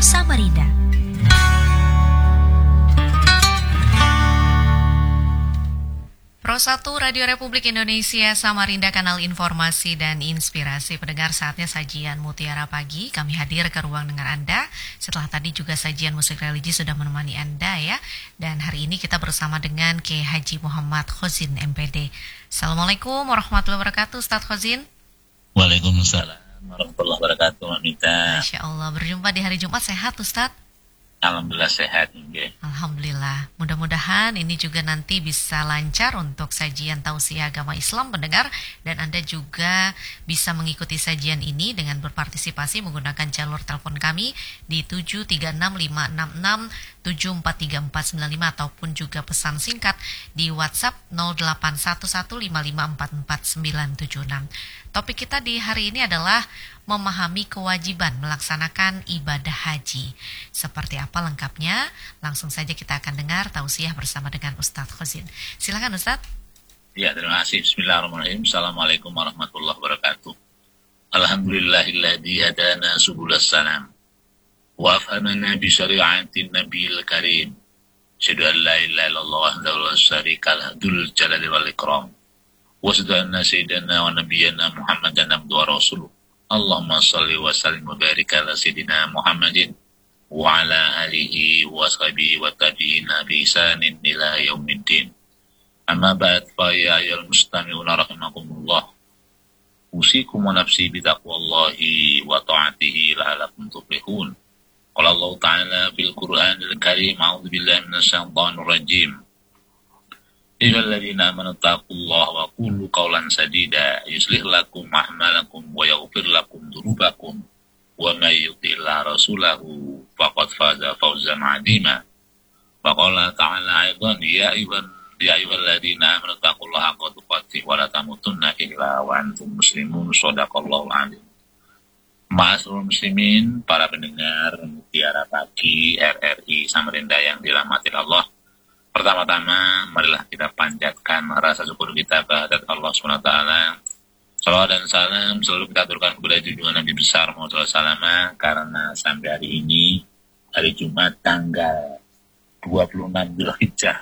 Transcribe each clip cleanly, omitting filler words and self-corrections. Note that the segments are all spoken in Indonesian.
Samarinda. Pro 1 Radio Republik Indonesia Samarinda, kanal informasi dan inspirasi. Pendengar, saatnya sajian Mutiara Pagi. Kami hadir ke ruang dengar Anda. Setelah tadi juga sajian musik religi sudah menemani Anda ya. Dan hari ini kita bersama dengan Kiai Haji Muhammad Khozin MPD. Assalamualaikum warahmatullahi wabarakatuh, Ustadz Khozin. Waalaikumsalam warahmatullahi wabarakatuh, Mamita. Masya Allah, berjumpa di hari Jumat. Sehat Ustadz? Alhamdulillah sehat. Okay. Alhamdulillah. Mudah-mudahan ini juga nanti bisa lancar untuk sajian tausiah agama Islam, pendengar. Dan Anda juga bisa mengikuti sajian ini dengan berpartisipasi menggunakan jalur telepon kami di 73656743495 ataupun juga pesan singkat di WhatsApp 081155444976. Topik kita di hari ini adalah memahami kewajiban melaksanakan ibadah haji. Seperti apa lengkapnya? Langsung saja kita akan dengar tausiah bersama dengan Ustadz Khozin. Silakan Ustadz. Ya, terima kasih. Bismillahirrahmanirrahim. Assalamualaikum warahmatullahi wabarakatuh. Alhamdulillahilladzi hadana subulas salam wa afhamana bi syari'atin nabiyil karim. Asyhadu an la ilaha illallah wahdahu la syarika lahu dzul jalali wal ikram. Wa asyhadu anna sayyidana wa nabiyyana Muhammadan abduhu wa rasuluh. Allahumma salli wa sallim wa barik ala sayyidina Muhammadin wa ala alihi wa sahbihi wa tabi'ina bi ihsanin ila yaumiddin. Amma ba'd, fa ya ayyuhal mustami'una rahimakumullah. Usikum wa nafsi bi taqwallahi wa ta'atihi la'allakum tuflihun. Qala Allah ta'ala fil Qur'anil Karim, a'udzu billahi minasy syaithanir rajim. Illalladzina amanu taqullaha wa qulu qawlan sadida yuslih lakum a'malakum wa yaghfir lakum dzunubakum wa may yuti'illah rasulahu faqad faza fawzan 'azima. Wa qala ta'ala aidan ya ayyuhalladzina amanu taqullaha haqqa tuqatih wa la tamutunna illa wa antum muslimun. Shadaqallahul 'azim. Ma'asyiral muslimin, para pendengar Mutiara Pagi RRI Samarinda yang dirahmati Allah. Pertama-tama, marilah kita panjatkan rasa syukur kita kehadirat Allah SWT. Salawat dan salam selalu kita aturkan kepada junjungan Nabi besar Muhammad SAW, karena sampai hari ini, hari Jumat tanggal 26 Dzulhijjah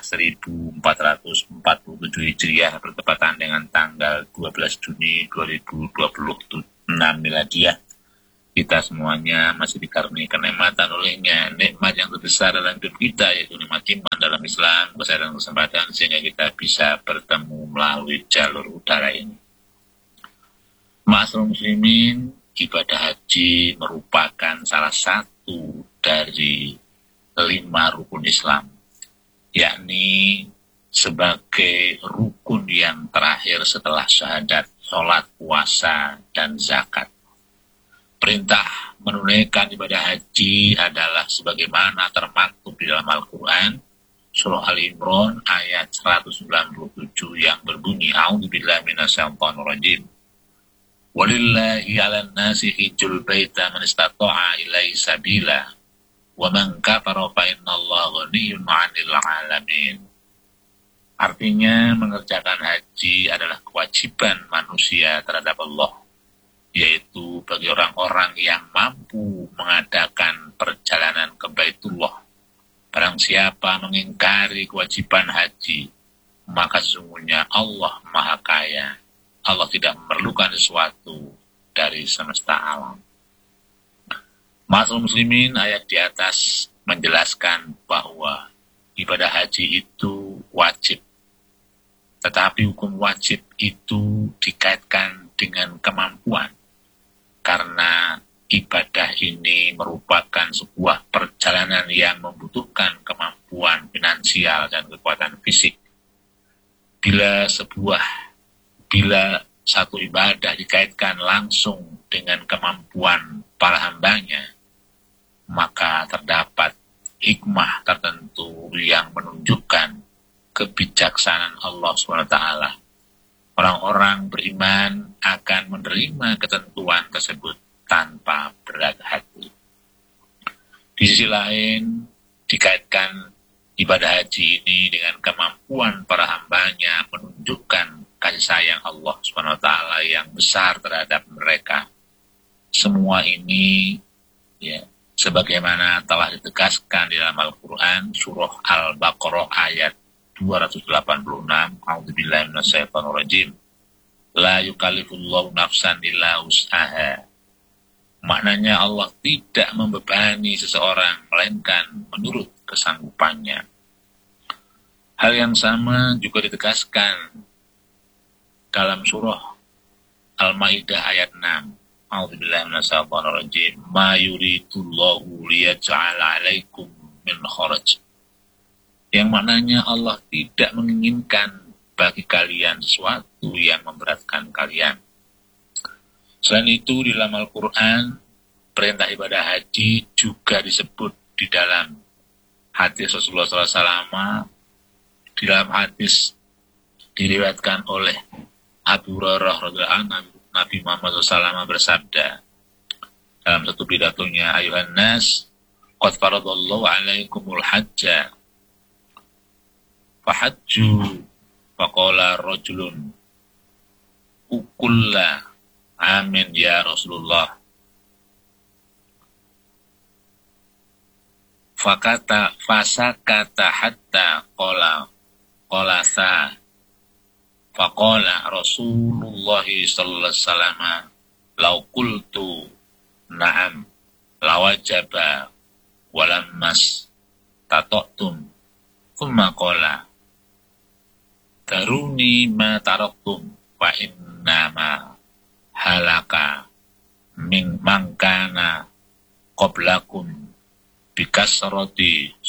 1447 Hijriah, bertepatan dengan tanggal 12 Juni 2026 Miladiah. Kita semuanya masih dikaruniai kenikmatan olehnya, nikmat yang terbesar dalam hidup kita, yaitu nikmat iman dalam Islam, kesehatan dan kesempatan, sehingga kita bisa bertemu melalui jalur udara ini. Ma'asyiral muslimin, ibadah haji merupakan salah satu dari 5 rukun Islam, yakni sebagai rukun yang terakhir setelah syahadat, sholat, puasa, dan zakat. Perintah menunaikan ibadah haji adalah sebagaimana termaktub di dalam Al-Quran, Surah Al-Imran ayat 197 yang berbunyi, A'udzubillahi minasyaitonir rajim. Walillahi 'alan nasi hijjul baita man istata'a ilaihi sabila wa man kafara fa innallaha ghaniyyun 'anil 'alamin. Artinya, mengerjakan haji adalah kewajiban manusia terhadap Allah, yaitu bagi orang-orang yang mampu mengadakan perjalanan ke Baitullah. Barang siapa mengingkari kewajiban haji, maka sesungguhnya Allah Maha Kaya. Allah tidak memerlukan sesuatu dari semesta alam. Ma'asyiral muslimin, ayat di atas menjelaskan bahwa ibadah haji itu wajib. Tetapi hukum wajib itu dikaitkan dengan kemampuan. Karena ibadah ini merupakan sebuah perjalanan yang membutuhkan kemampuan finansial dan kekuatan fisik. Bila satu ibadah dikaitkan langsung dengan kemampuan para hambanya, maka terdapat hikmah tertentu yang menunjukkan kebijaksanaan Allah SWT. Orang-orang beriman akan menerima ketentuan tersebut tanpa berat hati. Di sisi lain, dikaitkan ibadah haji ini dengan kemampuan para hambanya menunjukkan kasih sayang Allah SWT yang besar terhadap mereka. Semua ini sebagaimana telah ditegaskan di dalam Al-Quran surah Al-Baqarah ayat 286. A'udzubillahi minasyaitonir rajim. La yukallifullahu nafsan illa wus'aha. Maknanya Allah tidak membebani seseorang melainkan menurut kesanggupannya. Hal yang sama juga ditegaskan dalam surah Al-Maidah ayat 6. A'udzubillahi minasyaitonir rajim. Ma yuridullahu liyaj'ala 'alaikum min kharaj. Yang maknanya Allah tidak menginginkan bagi kalian sesuatu yang memberatkan kalian. Selain itu di dalam Al-Quran, perintah ibadah haji juga disebut di dalam hadis Rasulullah SAW. Di dalam hadis diriwayatkan oleh Abu Hurairah radhiyallahu anhu, Nabi Muhammad SAW bersabda dalam satu pidatonya, ayuhan nas, qad faradallahu alaikumul hajja, fahajju, faqala rajulun, ukulla, amin ya Rasulullah. Fasakata hatta qala sa. Faqala Rasulullah sallallahu alaihi wasallam, "Lau qultu na'am lawajaba walam mas tata'tum." Thumma qala, "Taruni ma taraktum fa innama halaka min mangkana qablakum bikasrati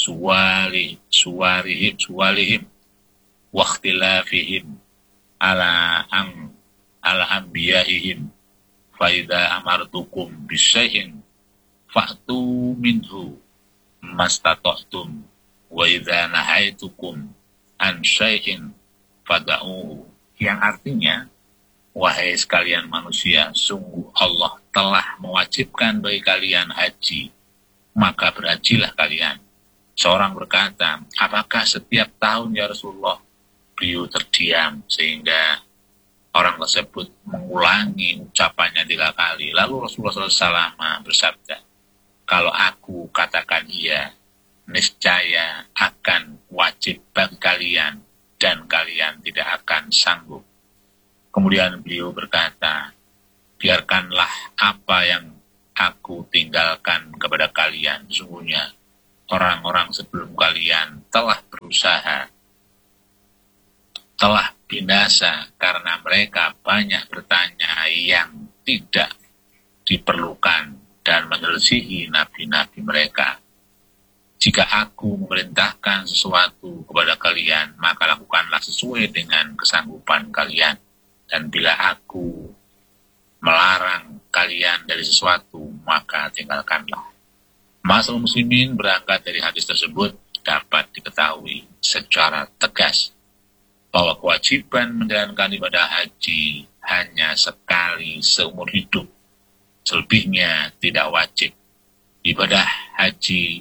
suwarihim wa ikhtilafihim ala anbiyaihim fa idza amartukum bisyai'in fa'tu minhu mastata'tum wa idza nahaitukum an syai'in fada'uhu." Yang artinya, wahai sekalian manusia, sungguh Allah telah mewajibkan bagi kalian haji, maka berhajilah kalian. Seorang berkata, apakah setiap tahun ya Rasulullah? Beliau terdiam sehingga orang tersebut mengulangi ucapannya 3 kali. Lalu Rasulullah SAW bersabda, kalau aku katakan iya, niscaya akan wajib bagi kalian dan kalian tidak akan sanggup. Kemudian beliau berkata, biarkanlah apa yang aku tinggalkan kepada kalian. Sungguhnya orang-orang sebelum kalian telah berusaha, telah binasa karena mereka banyak bertanya yang tidak diperlukan dan menyelisihi nabi-nabi mereka. Jika aku memerintahkan sesuatu kepada kalian, maka lakukanlah sesuai dengan kesanggupan kalian. Dan bila aku melarang kalian dari sesuatu, maka tinggalkanlah. Ma'asyiral muslimin, berangkat dari hadis tersebut dapat diketahui secara tegas bahwa kewajiban menjalankan ibadah haji hanya sekali seumur hidup. Selebihnya tidak wajib. Ibadah haji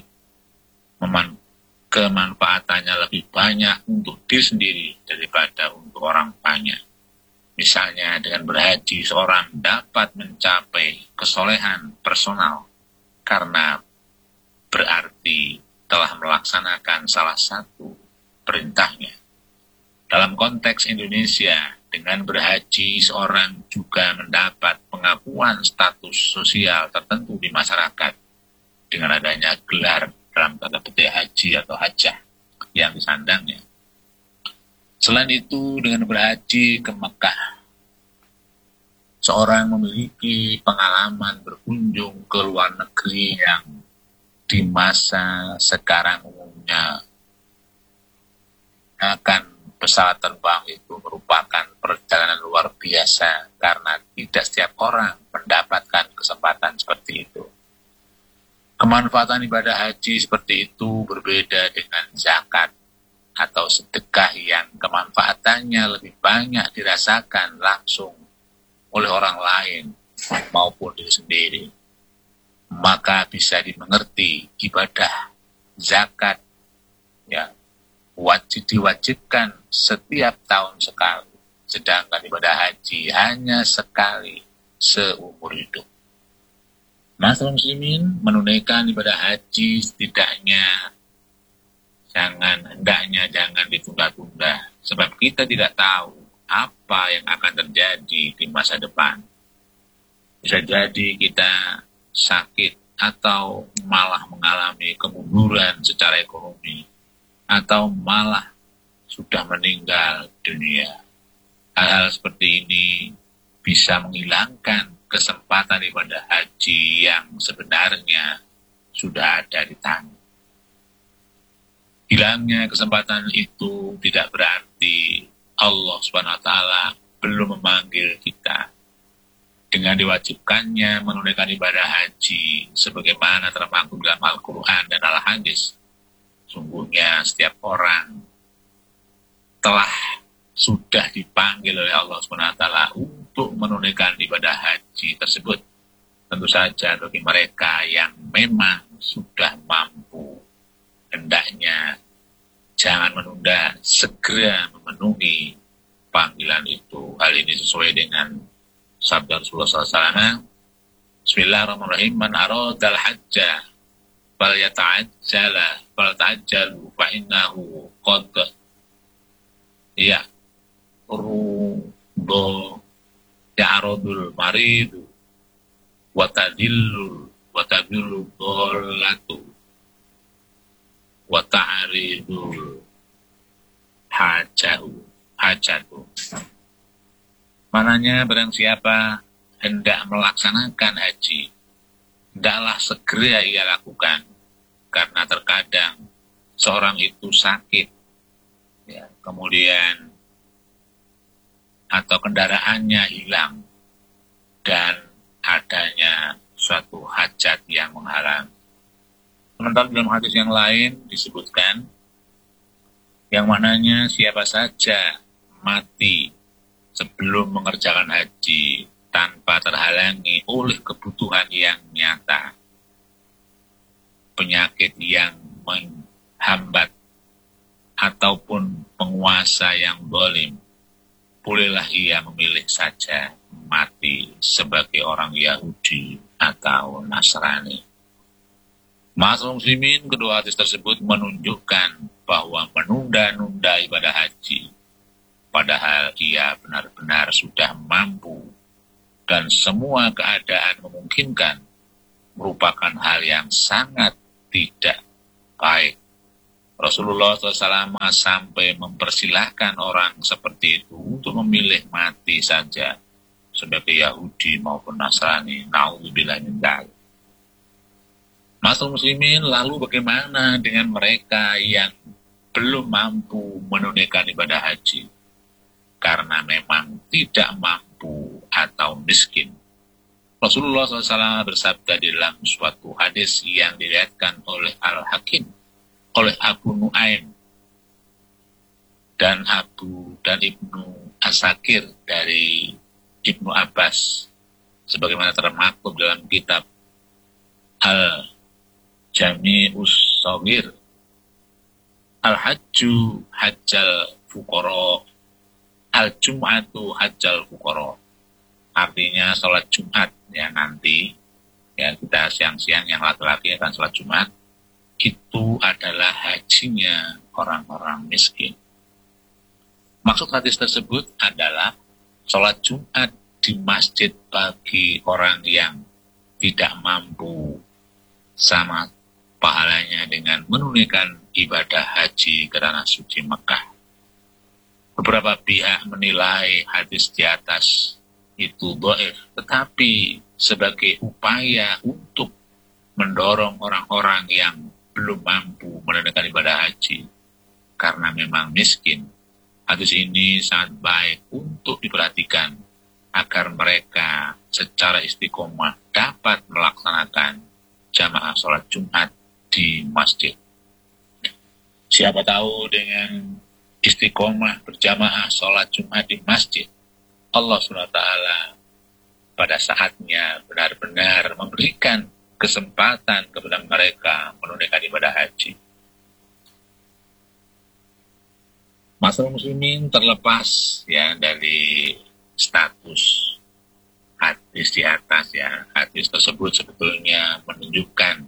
kemanfaatannya lebih banyak untuk diri sendiri daripada untuk orang banyak. Misalnya dengan berhaji seorang dapat mencapai kesolehan personal karena berarti telah melaksanakan salah satu perintahnya. Dalam konteks Indonesia, dengan berhaji seorang juga mendapat pengakuan status sosial tertentu di masyarakat dengan adanya gelar dalam tanda petik haji atau hajah yang disandangnya. Selain itu, dengan berhaji ke Mekah, seorang memiliki pengalaman berkunjung ke luar negeri yang di masa sekarang umumnya akan pesawat terbang itu merupakan perjalanan luar biasa karena tidak setiap orang mendapatkan kesempatan seperti itu. Kemanfaatan ibadah haji seperti itu berbeda dengan zakat atau sedekah yang kemanfaatannya lebih banyak dirasakan langsung oleh orang lain maupun diri sendiri. Maka bisa dimengerti ibadah zakat diwajibkan setiap tahun sekali, sedangkan ibadah haji hanya sekali seumur hidup. Masyarakat muslimin, menunaikan ibadah haji setidaknya jangan ditunda-tunda. Sebab kita tidak tahu apa yang akan terjadi di masa depan. Bisa jadi kita sakit atau malah mengalami kemunduran secara ekonomi, atau malah sudah meninggal dunia. Hal-hal seperti ini bisa menghilangkan kesempatan ibadah haji yang sebenarnya sudah ada di tangan. Hilangnya kesempatan itu tidak berarti Allah SWT belum memanggil kita. Dengan diwajibkannya menunaikan ibadah haji sebagaimana termaktub dalam Al-Quran dan Al-Hadis, sungguhnya setiap orang telah sudah dipanggil oleh Allah SWT untuk menunaikan ibadah haji tersebut. Tentu saja bagi mereka yang memang sudah mampu, hendaknya jangan menunda, segera memenuhi panggilan itu. Hal ini sesuai dengan sabda Rasulullah SAW. Bismillahirrahmanirrahim. Man aradal hajja fal yata'ajjalu fa innahu qad rudo ya'radul maridu watadillu dolatu wa ta'ridul hajatu. Mananya barang siapa hendak melaksanakan haji, hendaklah segera ia lakukan, karena terkadang seorang itu sakit, ya, kemudian atau kendaraannya hilang dan adanya suatu hajat yang menghalang. Sementara dalam hadis yang lain disebutkan yang mananya siapa saja mati sebelum mengerjakan haji tanpa terhalangi oleh kebutuhan yang nyata, penyakit yang menghambat, ataupun penguasa yang zalim, bolehlah ia memilih saja mati sebagai orang Yahudi atau Nasrani. Masyarakat muslimin, kedua hadis tersebut menunjukkan bahwa menunda-nunda ibadah haji, padahal ia benar-benar sudah mampu dan semua keadaan memungkinkan, merupakan hal yang sangat tidak baik. Rasulullah SAW sampai mempersilahkan orang seperti itu untuk memilih mati saja sebagai Yahudi maupun Nasrani. Na'udzubillah min dzalik. Masyarakat muslimin, lalu bagaimana dengan mereka yang belum mampu menunaikan ibadah haji karena memang tidak mampu atau miskin? Rasulullah SAW bersabda di dalam suatu hadis yang diriwayatkan oleh Al-Hakim, oleh Abu Nuaim dan Ibnu Asakir dari Ibnu Abbas, sebagaimana termaktub dalam kitab Al-Jami'us Shaghir, Al-Hajju hajjal fuqara, Al-Jum'atu hajjal fuqara. Artinya sholat Jumat ya nanti, ya kita siang-siang yang laki-laki akan sholat Jumat, itu adalah hajinya orang-orang miskin. Maksud hadis tersebut adalah sholat Jumat di masjid bagi orang yang tidak mampu sama pahalanya dengan menunaikan ibadah haji ke tanah suci Mekah. Beberapa pihak menilai hadis di atas itu dhaif, tetapi sebagai upaya untuk mendorong orang-orang yang belum mampu menunaikan ibadah haji karena memang miskin, hadis ini sangat baik untuk diperhatikan agar mereka secara istiqomah dapat melaksanakan jamaah sholat Jumat di masjid. Siapa tahu dengan istiqomah berjamaah sholat Jumat di masjid, Allah SWT pada saatnya benar-benar memberikan kesempatan kepada mereka menunaikan ibadah haji. Masyarakat muslimin, terlepas ya dari status hadis di atas ya. Hadis tersebut sebetulnya menunjukkan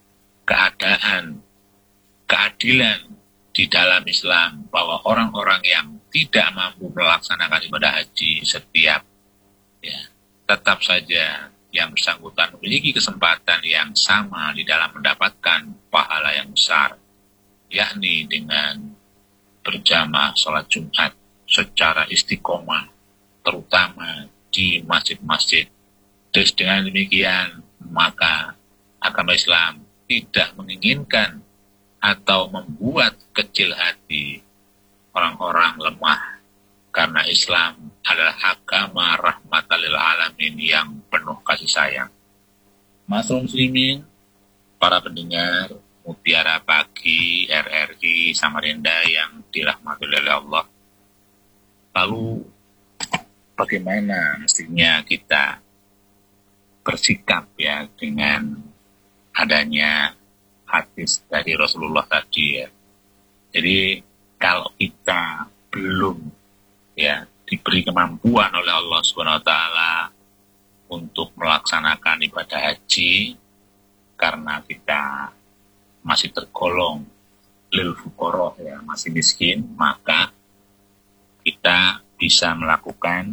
keadilan di dalam Islam, bahwa orang-orang yang tidak mampu melaksanakan ibadah haji setiap ya, tetap saja yang bersangkutan memiliki kesempatan yang sama di dalam mendapatkan pahala yang besar, yakni dengan berjamaah sholat Jumat secara istiqomah, terutama di masjid-masjid. Terus dengan demikian, maka agama Islam tidak menginginkan atau membuat kecil hati orang-orang lemah, karena Islam adalah agama rahmatan lil alamin yang penuh kasih sayang. Masyaallah muslimin, para pendengar Mutiara Pagi RRI Samarinda yang dirahmati oleh Allah. Lalu bagaimana mestinya kita bersikap ya dengan adanya hadis dari Rasulullah tadi ya. Jadi kalau kita belum ya diberi kemampuan oleh Allah Subhanahu wa taala untuk melaksanakan ibadah haji karena kita masih tergolong lil fuqara ya, masih miskin, maka kita bisa melakukan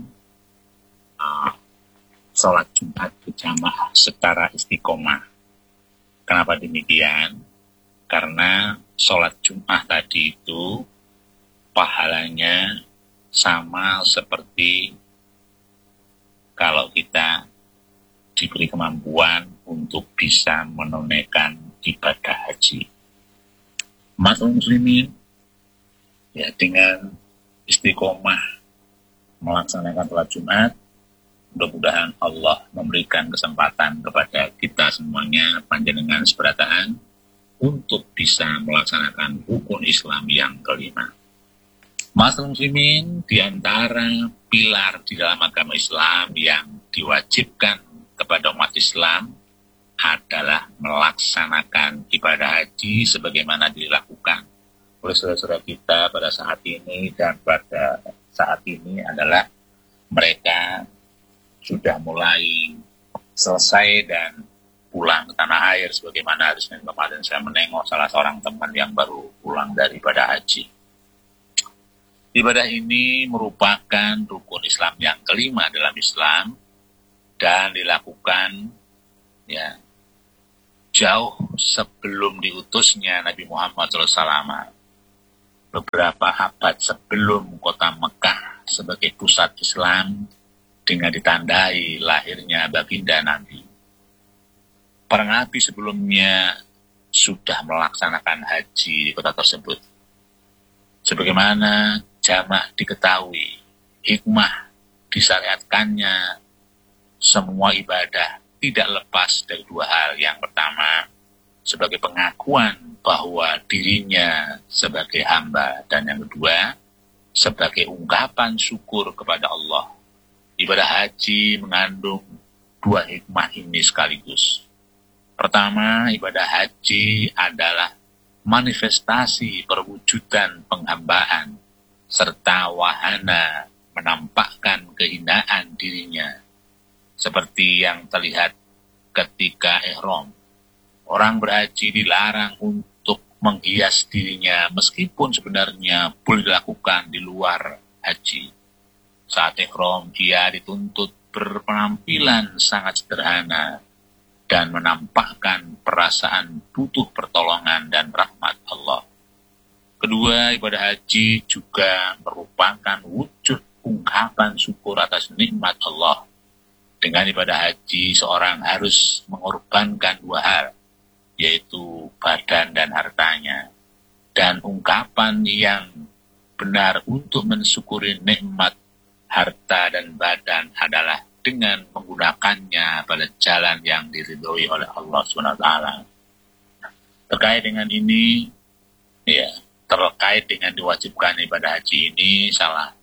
sholat Jumat berjamaah secara istiqomah. Kenapa demikian? Karena sholat Jumat tadi itu pahalanya sama seperti kalau kita diberi kemampuan untuk bisa menunaikan ibadah haji. Masyaallah muslimin, ya dengan istiqomah melaksanakan sholat Jumat, mudah-mudahan Allah memberikan kesempatan kepada kita semuanya, panjenengan seberataan, untuk bisa melaksanakan rukun Islam yang kelima. Masyaallah muslimin, di antara pilar di dalam agama Islam yang diwajibkan kepada umat Islam adalah melaksanakan ibadah haji sebagaimana dilakukan oleh saudara-saudara kita pada saat ini, dan pada saat ini adalah mereka sudah mulai selesai dan pulang ke tanah air, sebagaimana hari Senin kemarin saya menengok salah seorang teman yang baru pulang dari ibadah haji. Ibadah ini merupakan rukun Islam yang kelima dalam Islam dan dilakukan ya jauh sebelum diutusnya Nabi Muhammad SAW. Beberapa abad sebelum kota Mekah sebagai pusat Islam dengan ditandai lahirnya baginda Nabi. Para nabi sebelumnya sudah melaksanakan haji di kota tersebut. Sebagaimana jamak diketahui, hikmah disyariatkannya semua ibadah tidak lepas dari dua hal. Yang pertama, sebagai pengakuan bahwa dirinya sebagai hamba, dan yang kedua, sebagai ungkapan syukur kepada Allah. Ibadah haji mengandung dua hikmah ini sekaligus. Pertama, ibadah haji adalah manifestasi perwujudan penghambaan serta wahana menampakkan kehinaan dirinya, seperti yang terlihat ketika ihram. Orang berhaji dilarang untuk menghias dirinya meskipun sebenarnya boleh dilakukan di luar haji. Saat ihram dia dituntut berpenampilan sangat sederhana dan menampakkan perasaan butuh pertolongan dan rahmat Allah. Kedua, ibadah haji juga merupakan wujud ungkapan syukur atas nikmat Allah. Dengan ibadah haji, seorang harus mengorbankan dua hal, yaitu badan dan hartanya. Dan ungkapan yang benar untuk mensyukuri nikmat harta dan badan adalah dengan menggunakannya pada jalan yang diridhoi oleh Allah SWT. Terkait dengan ini, ya, terkait dengan diwajibkan ibadah haji ini, salah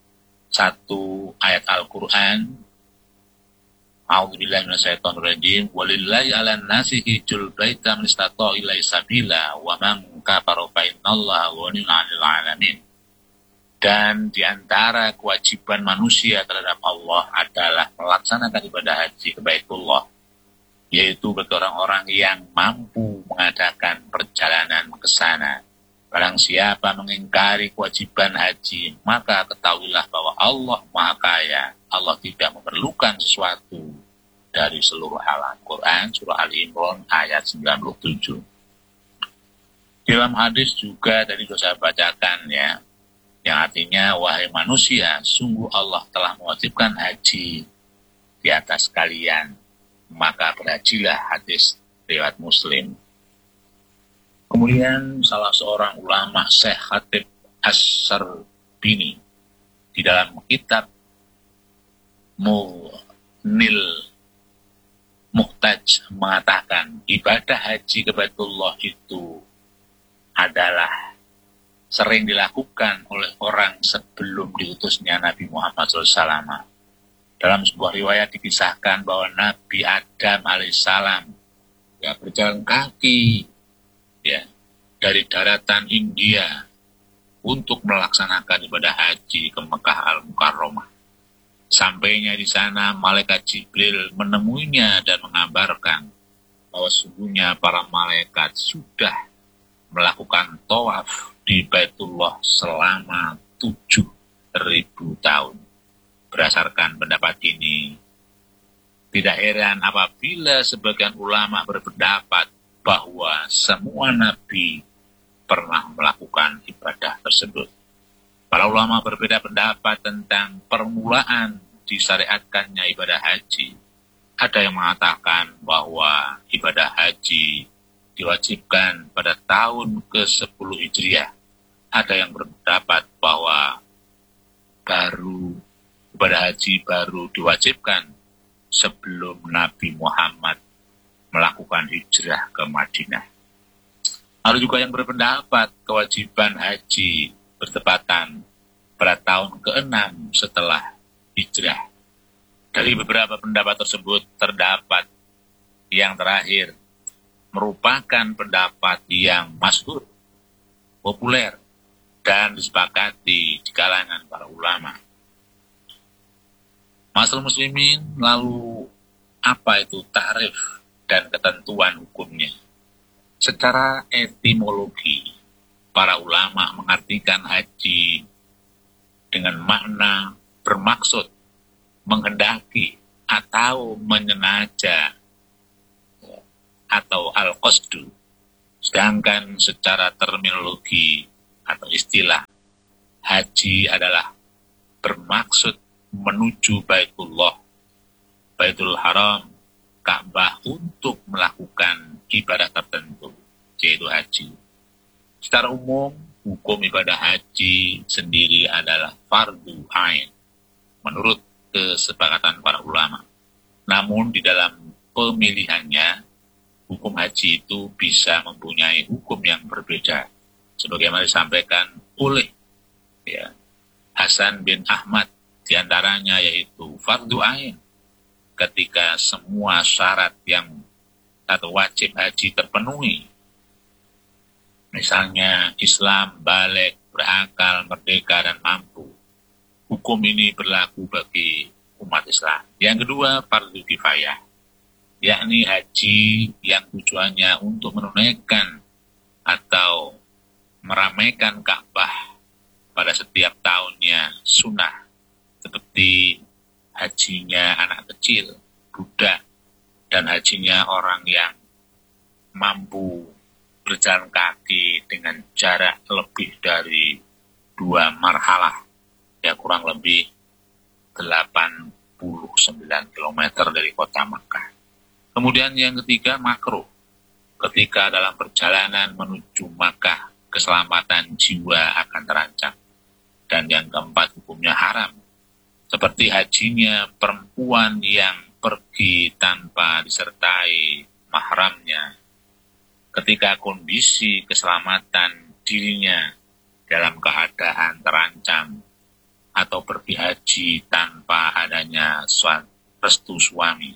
satu ayat Al-Quran, A'udzubillahi minasyaitonirrajim, walillahi 'alan nasi hijjul baita man istata'a ilaihi sabila wa man kafara fa innallaha ghaniyyun 'anil 'alamin. Dan di antara kewajiban manusia terhadap Allah adalah melaksanakan ibadah haji ke Baitullah, yaitu bagi orang-orang yang mampu mengadakan perjalanan ke sana. Barang siapa mengingkari kewajiban haji, maka ketahuilah bahwa Allah Maha Kaya. Allah tidak memerlukan sesuatu dari seluruh alam. Quran surah Al-Imran ayat 97. Dalam hadis juga tadi saya bacakan ya, yang artinya, wahai manusia, sungguh Allah telah mewajibkan haji di atas kalian, maka berhajilah. Hadis riwayat Muslim. Kemudian salah seorang ulama, Syekh Khatib As-Sarbini, di dalam kitab Munil Muhtaj mengatakan, ibadah haji ke Baitullah itu adalah sering dilakukan oleh orang sebelum diutusnya Nabi Muhammad SAW. Dalam sebuah riwayat dikisahkan bahwa Nabi Adam alaihissalam ya berjalan kaki ya dari daratan India untuk melaksanakan ibadah haji ke Mekah Al-Mukarramah. Sampainya di sana, malaikat Jibril menemuinya dan mengabarkan bahwa sesungguhnya para malaikat sudah melakukan tawaf di Baitullah selama 7.000 tahun. Berdasarkan pendapat ini, tidak heran apabila sebagian ulama berpendapat bahwa semua nabi pernah melakukan ibadah tersebut. Para ulama berbeda pendapat tentang permulaan disyariatkannya ibadah haji. Ada yang mengatakan bahwa ibadah haji diwajibkan pada tahun ke-10 Hijriah. Ada yang berpendapat bahwa ibadah haji baru diwajibkan sebelum Nabi Muhammad melakukan hijrah ke Madinah. Ada juga yang berpendapat kewajiban haji bertepatan pada tahun ke-6 setelah hijrah. Dari beberapa pendapat tersebut terdapat yang terakhir merupakan pendapat yang masyhur, populer, dan disepakati di kalangan para ulama. Masyaallah muslimin, lalu apa itu takrif dan ketentuan hukumnya? Secara etimologi, para ulama mengartikan haji dengan makna bermaksud, menghendaki, atau menyenaja, atau al-qasdu. Sedangkan secara terminologi atau istilah, haji adalah bermaksud menuju Baitullah, Baitul Haram, Ka'bah untuk melakukan ibadah tertentu, yaitu haji. Secara umum, hukum ibadah haji sendiri adalah fardu ain, menurut kesepakatan para ulama. Namun di dalam pemilihannya, hukum haji itu bisa mempunyai hukum yang berbeda, sebagaimana disampaikan oleh Hasan bin Ahmad, diantaranya yaitu fardu ain ketika semua syarat yang atau wajib haji terpenuhi. Misalnya Islam, balik, berakal, merdeka, dan mampu. Hukum ini berlaku bagi umat Islam. Yang kedua, fardu kifayah, yakni haji yang tujuannya untuk menunaikan atau meramaikan Ka'bah pada setiap tahunnya sunnah, seperti hajinya anak kecil, budak, dan hajinya orang yang mampu berjalan kaki dengan jarak lebih dari 2 marhalah, ya kurang lebih 89 km dari kota Makkah. Kemudian yang ketiga, makruh. Ketika dalam perjalanan menuju Makkah, keselamatan jiwa akan terancam. Dan yang keempat, hukumnya haram. Seperti hajinya perempuan yang pergi tanpa disertai mahramnya. Ketika kondisi keselamatan dirinya dalam keadaan terancam, atau pergi haji tanpa adanya restu suami.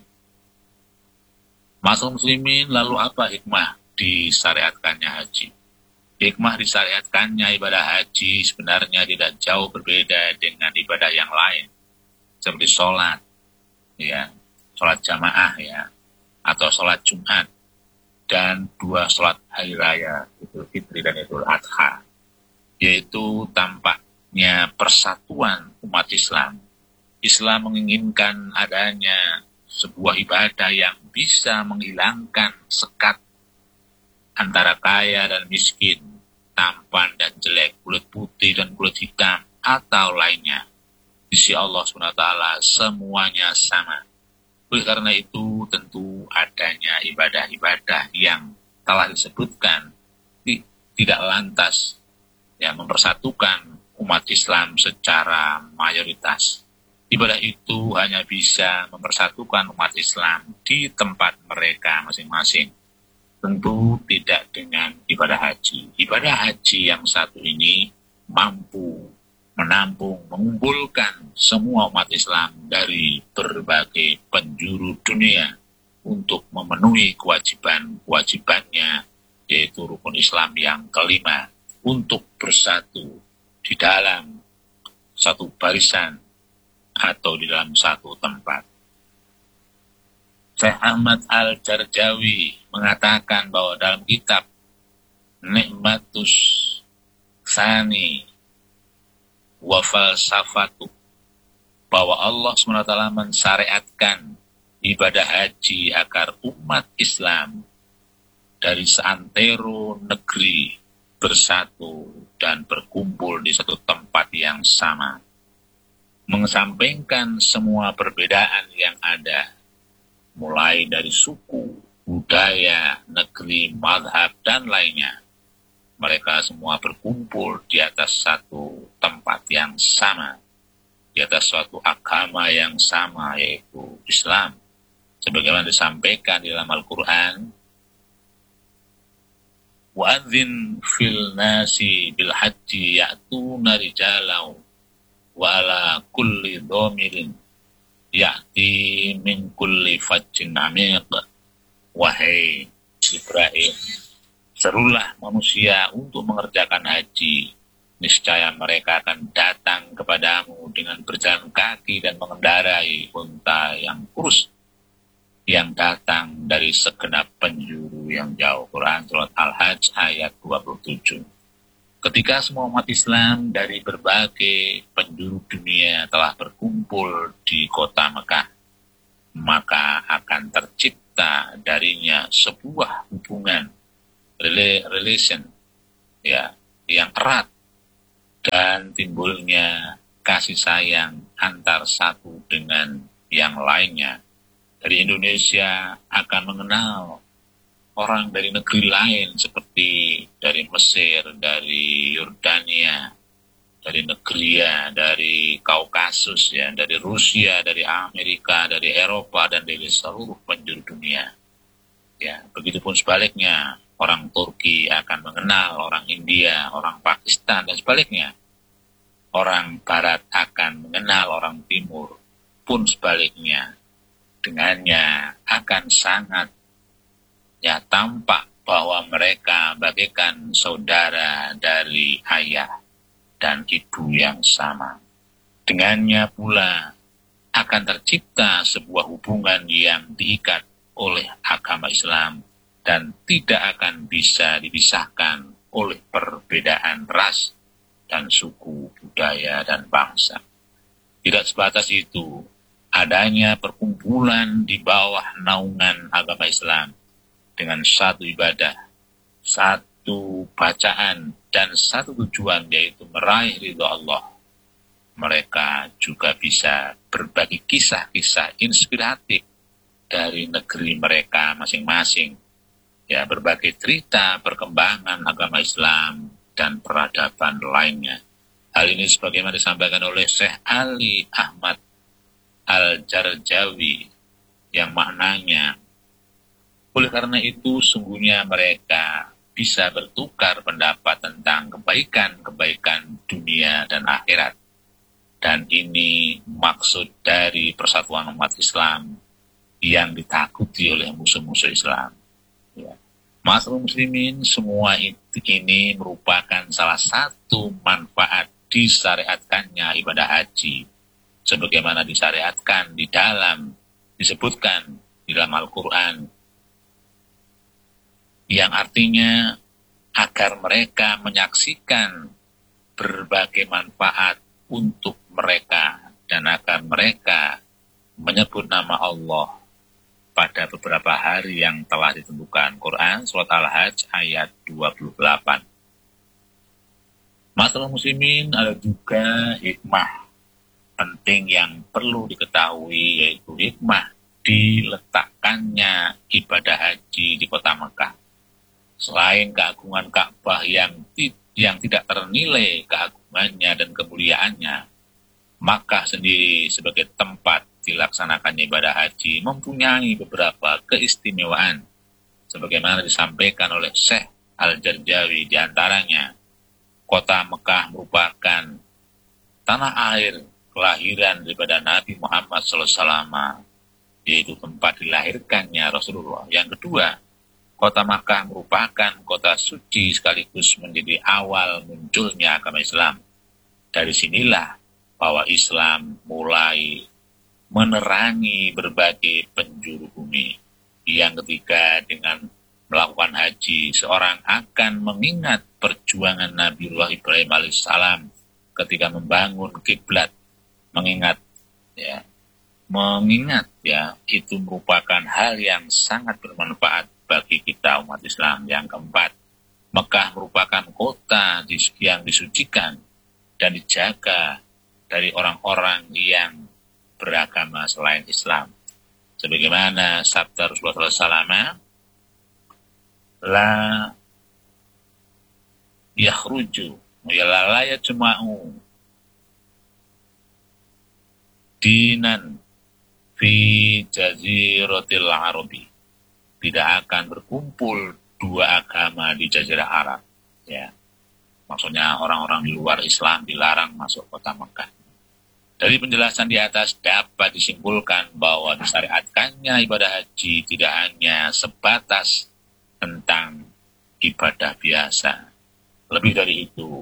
Masyaallah muslimin, lalu apa hikmah disyariatkannya haji? Hikmah disyariatkannya ibadah haji sebenarnya tidak jauh berbeda dengan ibadah yang lain, seperti sholat, ya, sholat jamaah, ya, atau sholat Jumat, dan 2 sholat hari raya, Idul Fitri dan Idul Adha, yaitu tampaknya persatuan umat Islam. Islam menginginkan adanya sebuah ibadah yang bisa menghilangkan sekat antara kaya dan miskin, tampan dan jelek, kulit putih dan kulit hitam, atau lainnya. Di sisi Allah SWT semuanya sama. Oleh karena itu tentu adanya ibadah-ibadah yang telah disebutkan tidak lantas ya mempersatukan umat Islam secara mayoritas. Ibadah itu hanya bisa mempersatukan umat Islam di tempat mereka masing-masing. Tentu tidak dengan ibadah haji. Ibadah haji yang satu ini mampu menampung, mengumpulkan semua umat Islam dari berbagai penjuru dunia untuk memenuhi kewajiban-kewajibannya, yaitu rukun Islam yang kelima, untuk bersatu di dalam satu barisan atau di dalam satu tempat. Syekh Ahmad Al-Jarjawi mengatakan bahwa dalam kitab Nikmatus Tsani wa Falsafatu, bahwa Allah SWT mensyariatkan ibadah haji agar umat Islam dari seantero negeri bersatu dan berkumpul di satu tempat yang sama, mengesampingkan semua perbedaan yang ada, mulai dari suku, budaya, negeri, madhab, dan lainnya. Mereka semua berkumpul di atas satu tempat yang sama, di atas suatu agama yang sama, yaitu Islam. Sebagaimana disampaikan di dalam Al-Quran, وَأَذِّنْ فِي النَّاسِ بِالْحَجِّ يَأْتُونَ رِجَالًا وَعَلَى كُلِّ ضَامِرٍ يَأْتِي مِنْ كُلِّ فَجٍّ عَمِيقٍ. Wahai Ibrahim, serulah manusia untuk mengerjakan haji. Niscaya mereka akan datang kepadamu dengan berjalan kaki dan mengendarai unta yang kurus, yang datang dari segenap penjuru yang jauh. Quran Surat Al-Hajj ayat 27. Ketika semua umat Islam dari berbagai penjuru dunia telah berkumpul di kota Mekah, maka akan tercipta darinya sebuah hubungan relation ya yang erat, dan timbulnya kasih sayang antar satu dengan yang lainnya. Dari Indonesia akan mengenal orang dari negeri lain seperti dari Mesir, dari Yordania, dari Negria, dari Kaukasus, ya, dari Rusia, dari Amerika, dari Eropa, dan dari seluruh penjuru dunia. Ya, begitupun sebaliknya, orang Turki akan mengenal orang India, orang Pakistan, dan sebaliknya. Orang Barat akan mengenal orang Timur, pun sebaliknya. Dengannya akan sangat tampak bahwa mereka bagaikan saudara dari ayah dan ibu yang sama. Dengannya pula akan tercipta sebuah hubungan yang diikat oleh agama Islam dan tidak akan bisa dipisahkan oleh perbedaan ras dan suku, budaya, dan bangsa. Tidak sebatas itu, adanya perkumpulan di bawah naungan agama Islam dengan satu ibadah, satu bacaan, dan satu tujuan, yaitu meraih ridho Allah. Mereka juga bisa berbagi kisah-kisah inspiratif dari negeri mereka masing-masing. Ya, berbagai cerita perkembangan agama Islam dan peradaban lainnya. Hal ini sebagaimana disampaikan oleh Syekh Ali Ahmad Al-Jarjawi, yang maknanya, oleh karena itu sungguhnya mereka bisa bertukar pendapat tentang kebaikan-kebaikan dunia dan akhirat. Dan ini maksud dari persatuan umat Islam yang ditakuti oleh musuh-musuh Islam. Ya. Ma'asyiral muslimin, semua ini merupakan salah satu manfaat disyariatkannya ibadah haji, sebagaimana disyariatkan disebutkan di dalam Al-Quran, yang artinya agar mereka menyaksikan berbagai manfaat untuk mereka dan agar mereka menyebut nama Allah pada beberapa hari yang telah ditentukan. Quran Surat Al-Hajj ayat 28. Masalah muslimin, ada juga hikmah penting yang perlu diketahui, yaitu hikmah diletakkannya ibadah haji di kota Mekah. Selain keagungan Ka'bah yang tidak ternilai keagungannya dan kemuliaannya, Makkah sendiri sebagai tempat dilaksanakannya ibadah haji mempunyai beberapa keistimewaan, sebagaimana disampaikan oleh Syekh Al-Jarjawi. Di antaranya, kota Mekah merupakan tanah air kelahiran daripada Nabi Muhammad SAW, yaitu tempat dilahirkannya Rasulullah. Yang kedua, kota Makkah merupakan kota suci sekaligus menjadi awal munculnya agama Islam. Dari sinilah bahwa Islam mulai menerangi berbagai penjuru bumi. Yang ketiga, dengan melakukan haji, seorang akan mengingat perjuangan Nabiullah Ibrahim alaihissalam ketika membangun kiblat. Mengingat itu merupakan hal yang sangat bermanfaat bagi kita umat Islam. Yang keempat, Mekah merupakan kota yang disucikan dan dijaga dari orang-orang yang beragama selain Islam. Sebagaimana sabda Rasulullah SAW, la yakhruju la yajma'u dinan fi jaziratil arabi. Tidak akan berkumpul dua agama di jazirah Arab. Ya. Maksudnya orang-orang di luar Islam dilarang masuk kota Mekah. Dari penjelasan di atas dapat disimpulkan bahwa disyariatkannya ibadah haji tidak hanya sebatas tentang ibadah biasa. Lebih dari itu,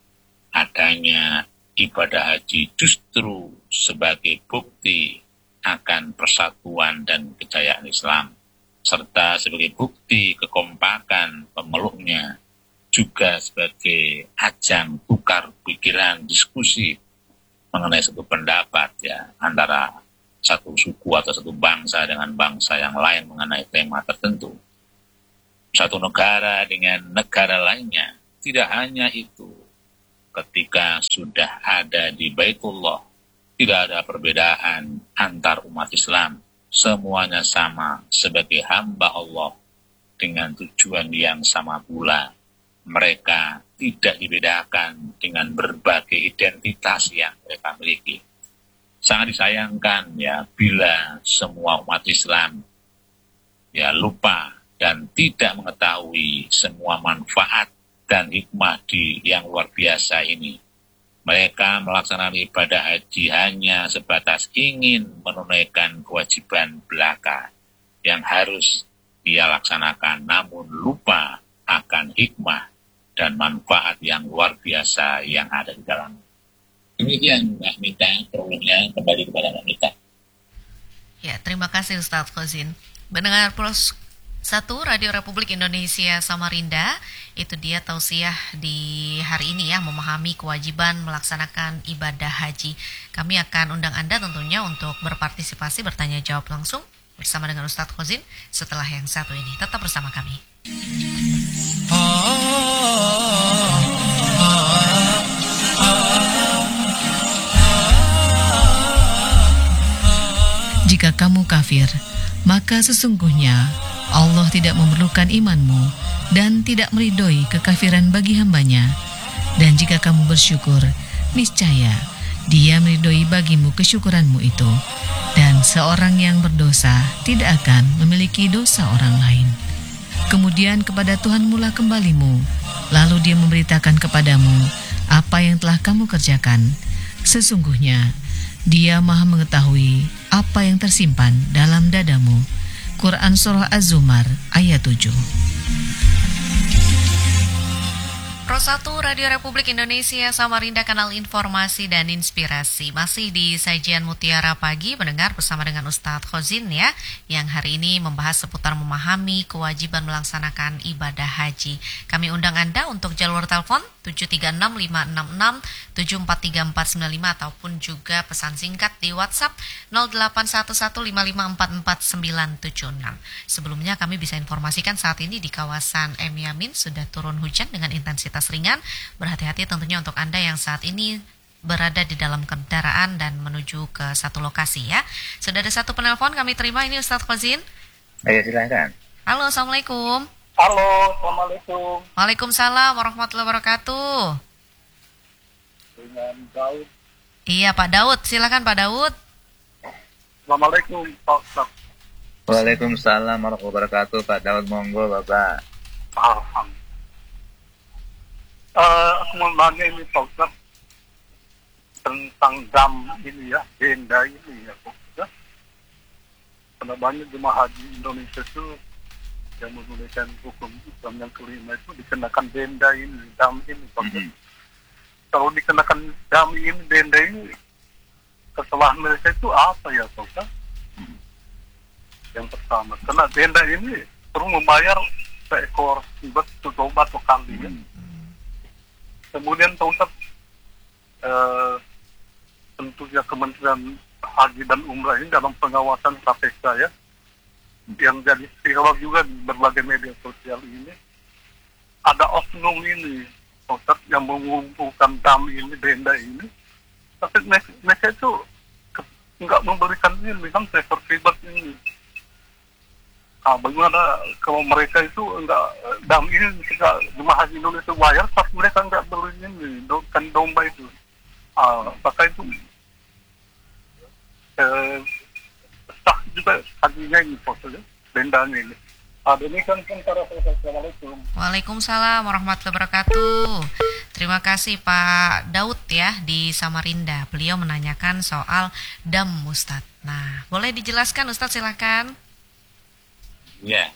adanya ibadah haji justru sebagai bukti akan persatuan dan kejayaan Islam, serta sebagai bukti kekompakan pemeluknya, juga sebagai ajang tukar pikiran, diskusi mengenai satu pendapat antara satu suku atau satu bangsa dengan bangsa yang lain mengenai tema tertentu. Satu negara dengan negara lainnya. Tidak hanya itu, ketika sudah ada di Baitullah, tidak ada perbedaan antar umat Islam. Semuanya sama sebagai hamba Allah dengan tujuan yang sama pula. Mereka tidak dibedakan dengan berbagai identitas yang mereka miliki. Sangat disayangkan bila semua umat Islam lupa dan tidak mengetahui semua manfaat dan hikmah yang luar biasa ini. Mereka melaksanakan ibadah haji hanya sebatas ingin menunaikan kewajiban belaka yang harus dia laksanakan, namun lupa akan hikmah dan manfaat yang luar biasa yang ada di dalam. Demikian Mbak Mita, perlunya kembali kepada Mbak Mita. Ya, terima kasih Ustadz Khozin. Mendengar Pros 1 Radio Republik Indonesia Samarinda, itu dia tausiah di hari ini memahami kewajiban melaksanakan ibadah haji. Kami akan undang Anda tentunya untuk berpartisipasi, bertanya jawab langsung bersama dengan Ustadz Khozin setelah yang satu ini. Tetap bersama kami. Jika kamu kafir, maka sesungguhnya Allah tidak memerlukan imanmu dan tidak meridhoi kekafiran bagi hambanya. Dan jika kamu bersyukur, niscaya Dia meridhoi bagimu kesyukuranmu itu. Dan seorang yang berdosa tidak akan memiliki dosa orang lain. Kemudian kepada Tuhanmu lah kembalimu, lalu Dia memberitakan kepadamu apa yang telah kamu kerjakan. Sesungguhnya Dia Maha mengetahui apa yang tersimpan dalam dadamu. Quran Surah Az-Zumar ayat 7. 1 Radio Republik Indonesia Samarinda, kanal informasi dan inspirasi. Masih di sajian Mutiara Pagi mendengar bersama dengan Ustadz Khozin ya, yang hari ini membahas seputar memahami kewajiban melaksanakan ibadah haji. Kami undang Anda untuk jalur telepon 736-566-743495 ataupun juga pesan singkat di WhatsApp 081155449976. Sebelumnya kami bisa informasikan saat ini di kawasan M Yamin sudah turun hujan dengan intensitas ringan. Berhati-hati tentunya untuk Anda yang saat ini berada di dalam kendaraan dan menuju ke satu lokasi ya. Sudah ada satu penelpon kami terima, ini Ustadz Khozin. Ayo silakan. Halo, Assalamualaikum. Halo, Assalamualaikum. Waalaikumsalam warahmatullahi wabarakatuh. Dengan Daud. Iya Pak Daud, silakan Pak Daud. Assalamualaikum, Pak Ustadz. Waalaikumsalam warahmatullahi wabarakatuh. Pak Daud, monggo Bapak. Alhamdulillah. Aku mau nanya ini Pak Ustadz tentang dam ini ya, denda ini ya Pak Ustadz. Karena banyak jemaah haji Indonesia itu yang menggunakan hukum Islam yang kelima itu dikenakan denda ini, dam ini Pak Ustadz. Kalau dikenakan dam ini, denda ini, kesalahan mereka itu apa ya Pak Ustadz? Yang pertama, karena denda ini perlu membayar seekor ribet domba atau kambing ya. Kemudian Pak Ustadz, tentunya Kementerian Haji dan Umrah ini dalam pengawasan KPK ya, yang jadi viral juga di berbagai media sosial ini, ada oknum ini Pak Ustadz yang mengumpulkan dam ini, denda ini, tapi mereka itu nggak memberikan ini, kan seekor ribet ini. Bagaimana kalau mereka itu enggak dam ini ketika jemaah haji Indonesia bayar, tapi mereka enggak beli ini kan domba itu. Apakah itu sah juga hajinya ini fotonya, dendanya ini. Demikian para Assalamualaikum. Waalaikumsalam warahmatullahi wabarakatuh. Terima kasih Pak Daud ya di Samarinda. Beliau menanyakan soal dam Ustadz. Nah, boleh dijelaskan Ustadz, silakan. Ya.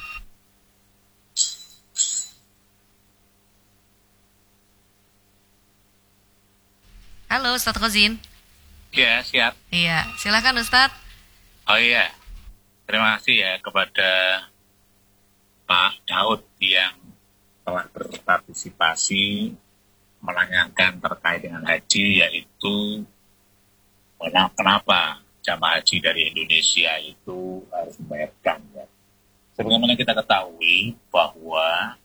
Halo Ustadz Khozin. Ya, siap. Iya, silakan Ustadz. Oh iya. Terima kasih ya kepada Pak Daud yang telah berpartisipasi menanyakan terkait dengan haji, yaitu kenapa jamaah haji dari Indonesia itu harus membayarkan ya. Sebagaimana kita ketahui bahwa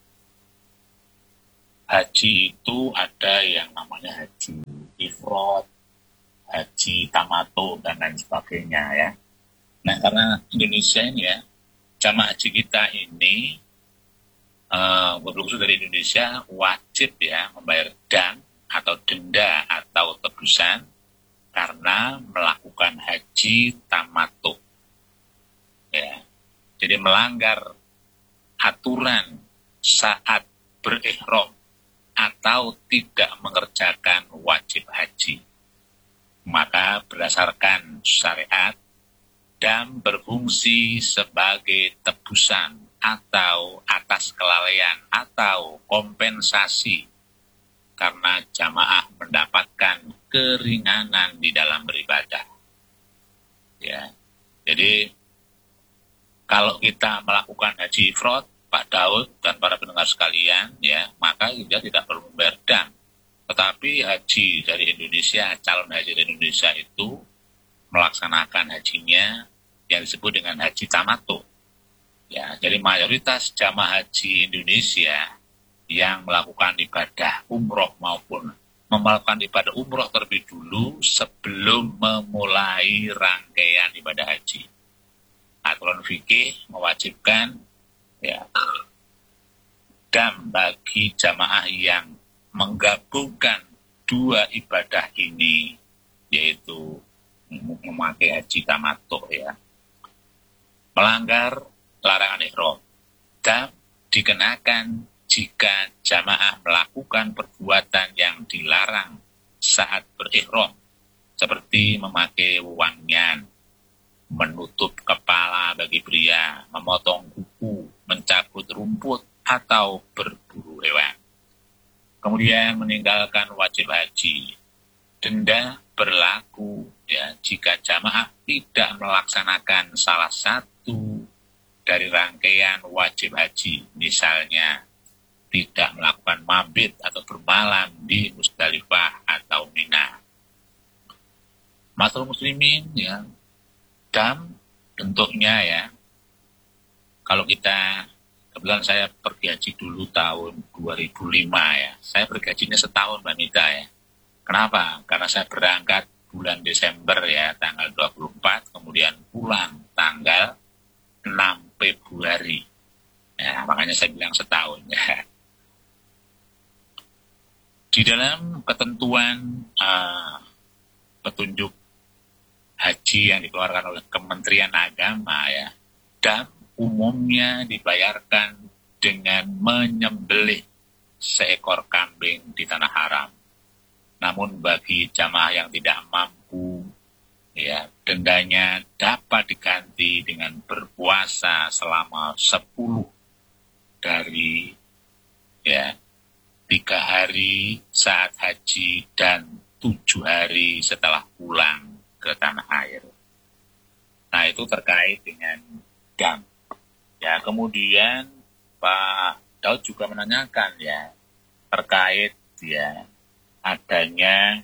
haji itu ada yang namanya haji ifrad, haji tamato, dan lain sebagainya ya. Nah, karena Indonesia ini ya, jamaah haji kita ini berkhusus dari Indonesia wajib ya membayar dam atau denda atau tebusan karena melakukan haji tamato ya. Jadi melanggar aturan saat berihram atau tidak mengerjakan wajib haji. Maka berdasarkan syariat, dam berfungsi sebagai tebusan atau atas kelalaian atau kompensasi karena jamaah mendapatkan keringanan di dalam beribadah. Ya. Jadi kalau kita melakukan haji ifrad, Pak Daud dan para pendengar sekalian, ya, maka kita tidak perlu membayar dam. Tetapi haji dari Indonesia, calon haji dari Indonesia itu melaksanakan hajinya yang disebut dengan haji tamato. Ya, jadi mayoritas jamaah haji Indonesia yang melakukan ibadah umroh maupun melakukan ibadah umroh terlebih dulu sebelum memulai rangkaian ibadah haji. Aturan fikih mewajibkan ya dam bagi jamaah yang menggabungkan dua ibadah ini, yaitu memakai haji tamattu ya, melanggar larangan ihram. Dam dikenakan jika jamaah melakukan perbuatan yang dilarang saat berihram, seperti memakai wangian, menutup kepala bagi pria, memotong kuku, mencabut rumput, atau berburu hewan. Kemudian meninggalkan wajib haji. Denda berlaku ya jika jamaah tidak melaksanakan salah satu dari rangkaian wajib haji. Misalnya tidak melakukan mabit atau bermalam di Musdalifah atau Mina. Matul muslimin ya, dam bentuknya ya. Kalau kita, kebetulan saya pergi haji dulu tahun 2005 ya. Saya pergi hajinya setahun Mbak Mita ya. Kenapa? Karena saya berangkat bulan Desember ya, tanggal 24, kemudian pulang tanggal 6 Februari. Ya, makanya saya bilang setahun ya. Di dalam ketentuan petunjuk haji yang dikeluarkan oleh Kementerian Agama ya, dan umumnya dibayarkan dengan menyembelih seekor kambing di tanah haram. Namun bagi jamaah yang tidak mampu ya, dendanya dapat diganti dengan berpuasa selama 10 dari ya 3 hari saat haji dan 7 hari setelah pulang ke tanah air. Nah, itu terkait dengan dam. Ya, kemudian Pak Daud juga menanyakan ya terkait ya adanya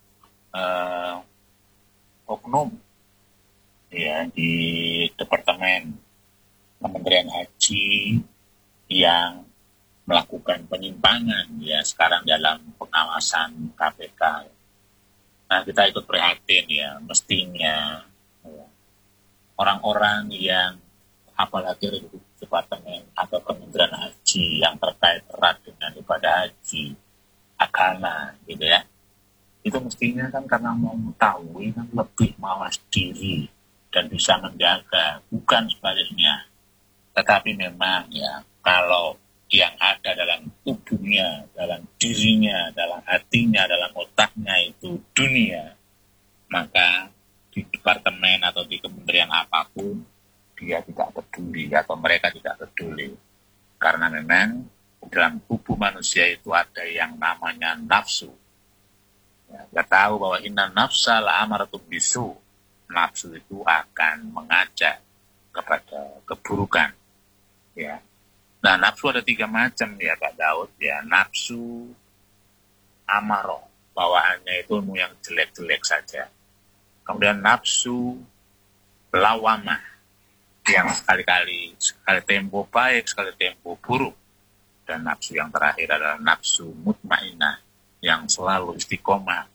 oknum ya di Departemen Kementerian Haji yang melakukan penyimpangan ya sekarang dalam pengawasan KPK. Nah, kita ikut prihatin ya, mestinya ya, orang-orang yang apalagi di Departemen atau Kementerian Haji yang terkait erat dengan ibadah haji, agama gitu ya, itu mestinya kan karena mau mengetahui kan lebih mawas diri dan bisa menjaga, bukan sebaliknya. Tetapi memang ya, kalau yang ada dalam tubuhnya, dalam dirinya, dalam hatinya, dalam otaknya itu dunia, maka di departemen atau di kementerian apapun dia tidak peduli atau mereka tidak peduli. Karena memang dalam tubuh manusia itu ada yang namanya nafsu. Ya, kita tahu bahwa inna nafsa la'amaratun bisu. Nafsu itu akan mengajak kepada keburukan. Ya. Nah, nafsu ada 3 macam ya Pak Daud ya. Nafsu amarah, bawaannya itu ilmu yang jelek-jelek saja. Kemudian nafsu lawamah, yang sekali tempo baik, sekali tempo buruk. Dan nafsu yang terakhir adalah nafsu mutmainah, yang selalu istiqomah